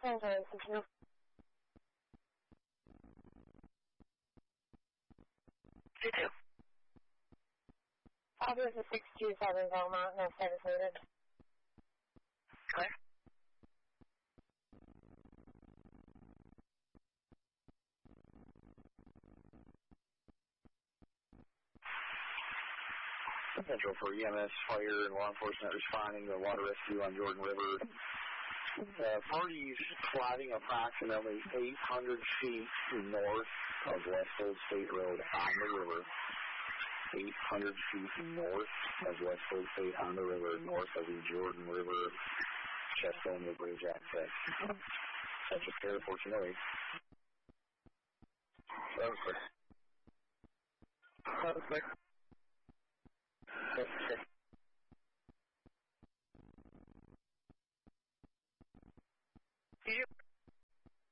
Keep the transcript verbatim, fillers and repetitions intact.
San Jose, two two. Officer six two Southern Belmont, no service needed. Clear. Central for E M S, fire, and law enforcement responding to water rescue on Jordan River. Uh, parties sliding approximately eight hundred feet north of West Old State Road on the river. eight hundred feet north of West Old State on the river, north of the Jordan River, Chestonia Bridge access. Central Care, fourteen oh eight. That was quick. That was quick. You